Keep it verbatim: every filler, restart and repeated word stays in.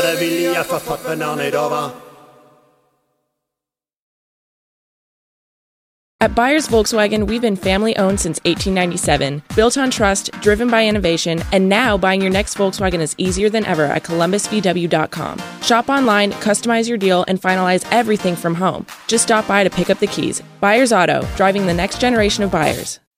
Det vil jeg for fotballerne nedover. At Byers Volkswagen, we've been family-owned since eighteen ninety-seven, built on trust, driven by innovation, and now buying your next Volkswagen is easier than ever at columbus v w dot com. Shop online, customize your deal, and finalize everything from home. Just stop by to pick up the keys. Byers Auto, driving the next generation of buyers.